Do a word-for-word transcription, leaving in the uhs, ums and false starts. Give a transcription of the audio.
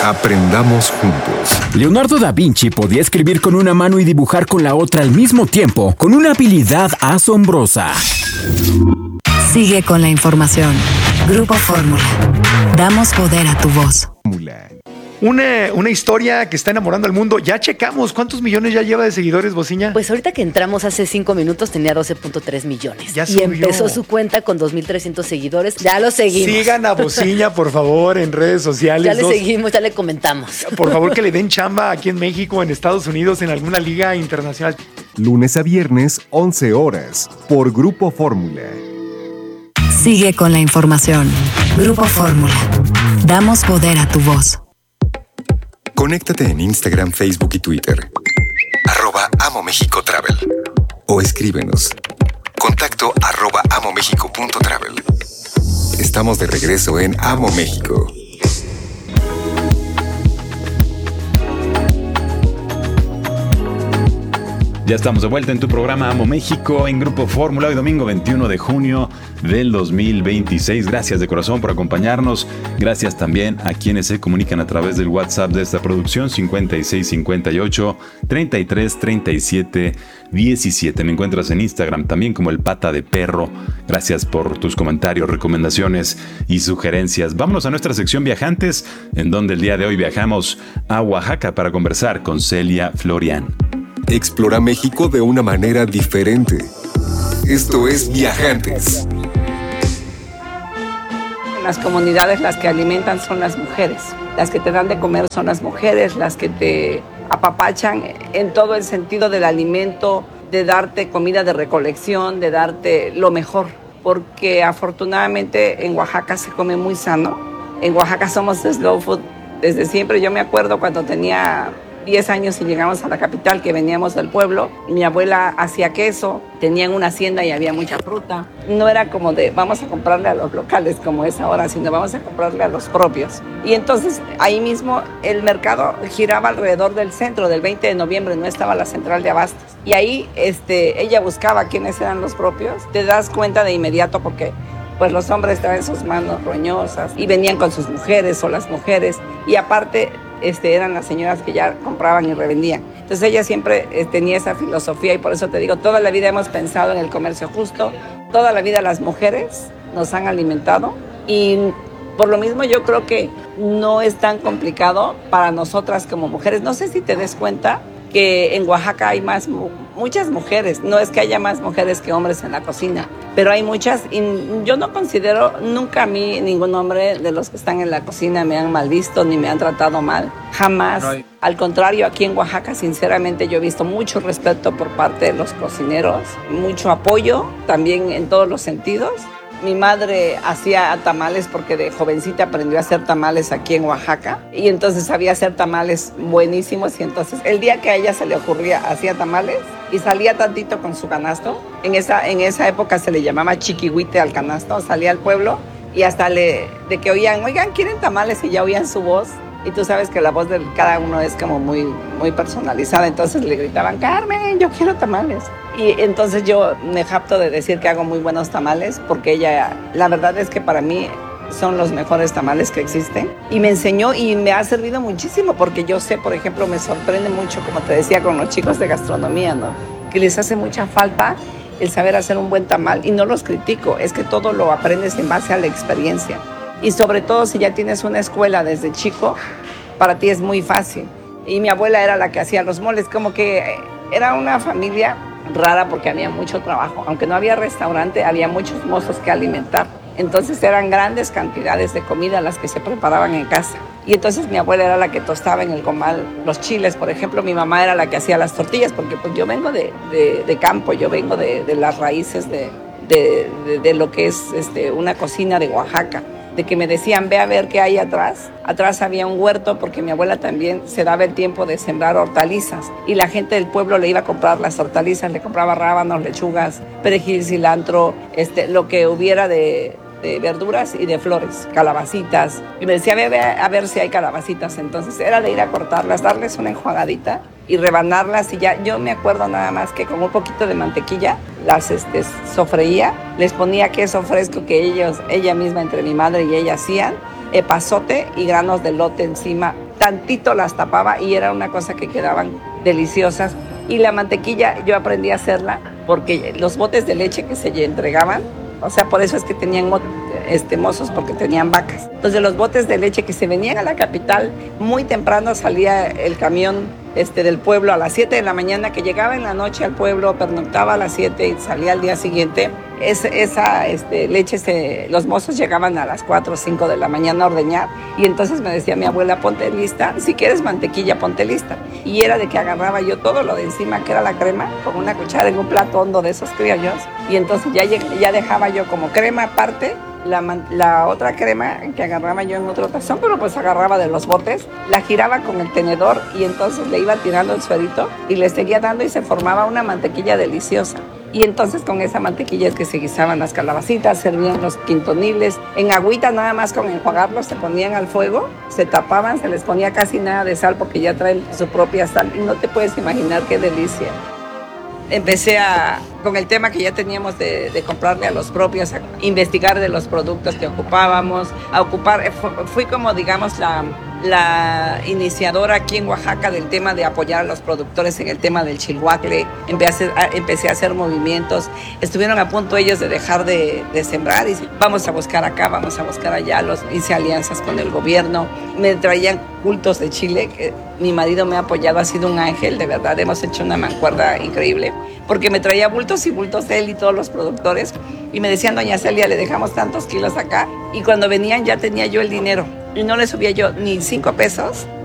Aprendamos juntos. Leonardo da Vinci podía escribir con una mano y dibujar con la otra al mismo tiempo, con una habilidad asombrosa. Sigue con la información. Grupo Fórmula. Damos poder a tu voz. Una, una historia que está enamorando al mundo. Ya checamos. ¿Cuántos millones ya lleva de seguidores, Bociña? Pues ahorita que entramos hace cinco minutos tenía doce punto tres millones. Ya y subió. empezó su cuenta con dos mil trescientos seguidores. Ya lo seguimos. Sigan a Bociña, por favor, en redes sociales. Ya le Dos. seguimos, ya le comentamos. Por favor, que le den chamba aquí en México, en Estados Unidos, en alguna liga internacional. Lunes a viernes, once horas, por Grupo Fórmula. Sigue con la información. Grupo Fórmula. Damos poder a tu voz. Conéctate en Instagram, Facebook y Twitter. Arroba Amo México Travel. O escríbenos. Contacto arroba amomexico.travel. Estamos de regreso en Amo México. Ya estamos de vuelta en tu programa Amo México en Grupo Fórmula, hoy domingo veintiuno de junio del dos mil veintiséis. Gracias de corazón por acompañarnos. Gracias también a quienes se comunican a través del WhatsApp de esta producción cincuenta y seis cincuenta y ocho, treinta y tres treinta y siete diecisiete. Me encuentras en Instagram también como El Pata de Perro. Gracias por tus comentarios, recomendaciones y sugerencias. Vámonos a nuestra sección Viajantes, en donde el día de hoy viajamos a Oaxaca para conversar con Celia Florian. Explora México de una manera diferente. Esto es Viajantes. Las comunidades las que alimentan son las mujeres. Las que te dan de comer son las mujeres, las que te apapachan en todo el sentido del alimento, de darte comida de recolección, de darte lo mejor. Porque afortunadamente en Oaxaca se come muy sano. En Oaxaca somos de slow food desde siempre. Yo me acuerdo cuando tenía diez años y llegamos a la capital, que veníamos del pueblo. Mi abuela hacía queso, tenían una hacienda y había mucha fruta. No era como de vamos a comprarle a los locales como es ahora, sino vamos a comprarle a los propios. Y entonces ahí mismo el mercado giraba alrededor del centro, del veinte de noviembre, no estaba la central de abastos. Y ahí este, ella buscaba quiénes eran los propios. Te das cuenta de inmediato porque pues los hombres traen sus manos roñosas y venían con sus mujeres o las mujeres. Y aparte Este, eran las señoras que ya compraban y revendían. Entonces ella siempre eh, tenía esa filosofía y por eso te digo, toda la vida hemos pensado en el comercio justo, toda la vida las mujeres nos han alimentado y por lo mismo yo creo que no es tan complicado para nosotras como mujeres. No sé si te des cuenta que en Oaxaca hay más, muchas mujeres, no es que haya más mujeres que hombres en la cocina, pero hay muchas y yo no considero, nunca a mí ningún hombre de los que están en la cocina me han mal visto ni me han tratado mal, jamás. Right. Al contrario, aquí en Oaxaca sinceramente yo he visto mucho respeto por parte de los cocineros, mucho apoyo también en todos los sentidos. Mi madre hacía tamales porque de jovencita aprendió a hacer tamales aquí en Oaxaca y entonces sabía hacer tamales buenísimos y entonces el día que a ella se le ocurría hacía tamales y salía tantito con su canasto. En esa, en esa época se le llamaba chiquihuite al canasto, salía al pueblo y hasta le, de que oían, oigan, ¿quieren tamales? Y ya oían su voz. Y tú sabes que la voz de cada uno es como muy, muy personalizada. Entonces le gritaban, Carmen, yo quiero tamales. Y entonces yo me jacto de decir que hago muy buenos tamales porque ella, la verdad es que para mí son los mejores tamales que existen. Y me enseñó y me ha servido muchísimo porque yo sé, por ejemplo, me sorprende mucho, como te decía, con los chicos de gastronomía, ¿no? Que les hace mucha falta el saber hacer un buen tamal y no los critico, es que todo lo aprendes en base a la experiencia. Y sobre todo si ya tienes una escuela desde chico, para ti es muy fácil. Y mi abuela era la que hacía los moles, como que era una familia rara porque había mucho trabajo. Aunque no había restaurante, había muchos mozos que alimentar. Entonces eran grandes cantidades de comida las que se preparaban en casa. Y entonces mi abuela era la que tostaba en el comal los chiles, por ejemplo. Mi mamá era la que hacía las tortillas, porque pues yo vengo de, de, de campo, yo vengo de, de las raíces de, de, de, de lo que es este, una cocina de Oaxaca. De que me decían, ve a ver qué hay atrás. Atrás había un huerto porque mi abuela también se daba el tiempo de sembrar hortalizas y la gente del pueblo le iba a comprar las hortalizas, le compraba rábanos, lechugas, perejil, cilantro, este, lo que hubiera de, de verduras y de flores, calabacitas. Y me decía, ve, ve a ver si hay calabacitas. Entonces era de ir a cortarlas, darles una enjuagadita y rebanarlas y ya. Yo me acuerdo nada más que con un poquito de mantequilla las este, sofreía, les ponía queso fresco que ellos, ella misma entre mi madre y ella hacían, epazote y granos de lote encima, tantito las tapaba y era una cosa que quedaban deliciosas. Y la mantequilla yo aprendí a hacerla porque los botes de leche que se entregaban, o sea, por eso es que tenían este, mozos, porque tenían vacas. Entonces los botes de leche que se venían a la capital, muy temprano salía el camión este, del pueblo a las siete de la mañana, que llegaba en la noche al pueblo, pernoctaba a las siete y salía al día siguiente. Es, esa este, leche, se, los mozos llegaban a las cuatro o cinco de la mañana a ordeñar, y entonces me decía mi abuela, ponte lista, si quieres mantequilla, ponte lista. Y era de que agarraba yo todo lo de encima, que era la crema, con una cuchara en un plato hondo de esos criollos, y entonces ya, ya dejaba yo como crema aparte, la, la otra crema que agarraba yo en otro tazón, pero pues agarraba de los botes, la giraba con el tenedor y entonces le iba tirando el suerito y le seguía dando y se formaba una mantequilla deliciosa. Y entonces con esa mantequilla es que se guisaban las calabacitas, servían los quintoniles. En agüita nada más con enjuagarlos se ponían al fuego, se tapaban, se les ponía casi nada de sal porque ya traen su propia sal y no te puedes imaginar qué delicia. Empecé a, con el tema que ya teníamos de, de comprarle a los propios, a investigar de los productos que ocupábamos, a ocupar, fui como digamos la... la iniciadora aquí en Oaxaca del tema de apoyar a los productores en el tema del chilhuacle. Empecé a, empecé a hacer movimientos. Estuvieron a punto ellos de dejar de, de sembrar y vamos a buscar acá, vamos a buscar allá. Los, hice alianzas con el gobierno. Me traían cultos de chile. Que mi marido me ha apoyado, ha sido un ángel, de verdad. Hemos hecho una mancuerda increíble porque me traía bultos y bultos de él y todos los productores y me decían, doña Celia, le dejamos tantos kilos acá, y cuando venían ya tenía yo el dinero. Y no le subía yo ni cinco pesos